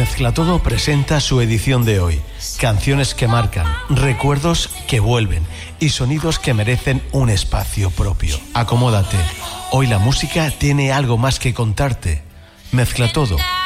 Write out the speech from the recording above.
Mezclatodo presenta su edición de hoy. Canciones que marcan, recuerdos que vuelven y sonidos que merecen un espacio propio. Acomódate. Hoy la música tiene algo más que contarte. Mezclatodo